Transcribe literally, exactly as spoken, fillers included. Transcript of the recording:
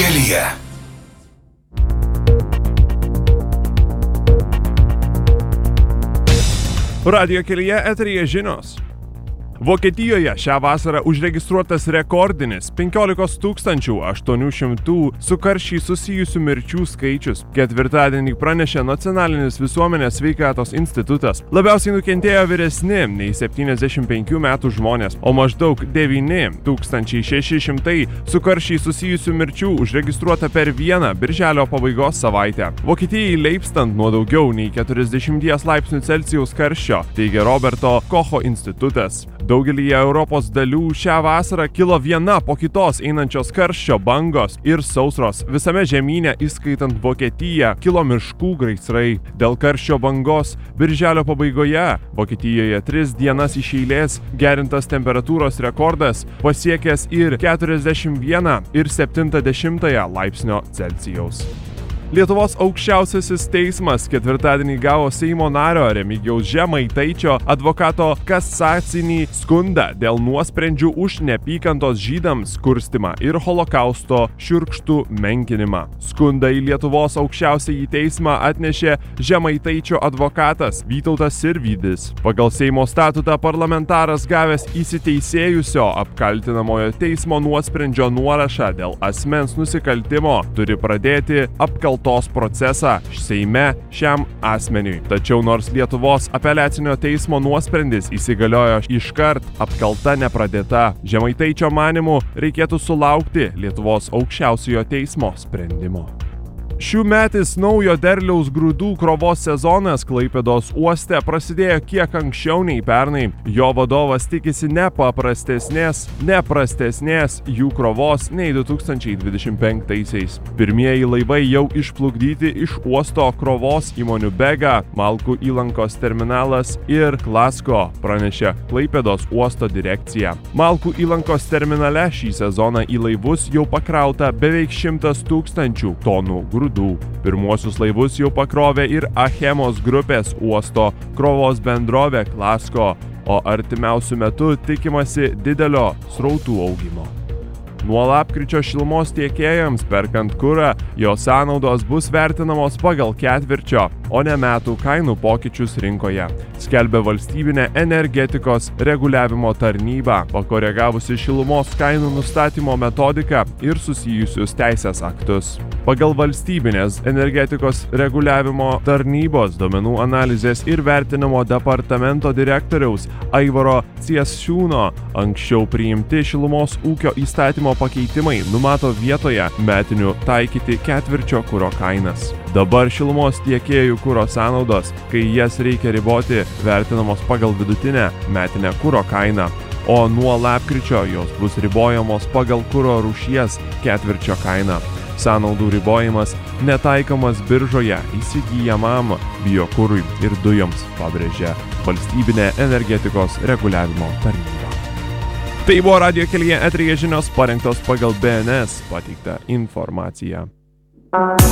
kelyje. Radijo kelyje eteryje žinios. Vokietijoje šią vasarą užregistruotas rekordinis penkiolikos tūkstančių aštuonių šimtų su karščiai susijusių mirčių skaičius. Ketvirtadienį pranešė Nacionalinis visuomenės sveikatos institutas. Labiausiai nukentėjo vyresni nei septyniasdešimt penkių metų žmonės, o maždaug devyni tūkstančiai šeši šimtai su karščiai susijusių mirčių užregistruota per vieną birželio pabaigos savaitę. Vokietijai leipstant nuo daugiau nei keturiasdešimties laipsnių Celsijaus karščio, teigia Roberto Kocho institutas. Daugelyje Europos dalių šią vasarą kilo viena po kitos einančios karščio bangos ir sausros. Visame žemyne, įskaitant Vokietiją, kilo miškų gaisrai. Dėl karščio bangos birželio pabaigoje Vokietijoje tris dienas iš eilės gerintas temperatūros rekordas pasiekęs ir keturiasdešimt vieną ir septyniasdešimt dešimtąją laipsnio Celsijaus. Lietuvos aukščiausiasis teismas ketvirtadienį gavo Seimo nario Remigijaus Žemaitaičio advokato kasacinį skundą dėl nuosprendžių už neapykantos žydams kurstymą ir holokausto šiurkštų menkinimą. Skundą į Lietuvos aukščiausiąjį teismą atnešė Žemaitaičio advokatas Vytautas Sirvydis. Pagal Seimo statutą parlamentaras gavęs įsiteisėjusio apkaltinamojo teismo nuosprendžio nuorašą dėl asmens nusikaltimo turi pradėti apkaltos procesą Seime šiam asmeniui. Tačiau nors Lietuvos apeliacinio teismo nuosprendis įsigaliojo iškart, apkalta nepradėta. Žemaitaičio manymu reikėtų sulaukti Lietuvos aukščiausiojo teismo sprendimo. Šiųmetis naujo derliaus grūdų krovos sezonas Klaipėdos uoste prasidėjo kiek anksčiau nei pernai. Jo vadovas tikisi nepaprastesnės, neprastesnės jų krovos nei du tūkstančiai dvidešimt penktaisiais. Pirmieji laivai jau išplukdyti iš uosto krovos įmonių Bega, Malkų įlankos terminalas ir Klasko, pranešė Klaipėdos uosto direkcija. Malkų įlankos terminale šį sezoną į laivus jau pakrauta beveik šimtas tūkstančių tonų grūdų. Pirmuosius laivus jau pakrovė ir Achemos grupės uosto krovos bendrovė Klasko, o artimiausiu metu tikimasi didelio srautų augimo. Nuo lapkričio šilumos tiekėjams perkant kurą, jo sąnaudos bus vertinamos pagal ketvirčio, o ne metų kainų pokyčius rinkoje, skelbia valstybinė energetikos reguliavimo tarnyba, pakoregavusi šilumos kainų nustatymo metodiką ir susijusius teisės aktus. Pagal valstybinės energetikos reguliavimo tarnybos duomenų analizės ir vertinimo departamento direktoriaus Aivaro Ciesiūno anksčiau priimti šilumos ūkio įstatymo pakeitimai numato vietoje metinių taikyti ketvirčio kuro kainas. Dabar šilumos tiekėjų kuro sąnaudos, kai jas reikia riboti, vertinamos pagal vidutinę metinę kuro kainą, o nuo lapkričio jos bus ribojamos pagal kuro rūšies ketvirčio kainą. Sąnaudų ribojimas netaikomas biržoje įsigyjamam biokurui ir dujoms, pabrėžė valstybinė energetikos reguliavimo tarnyba. Tai buvo radijo kelyje eteryje žinios parengtos pagal B N S pateiktą informaciją.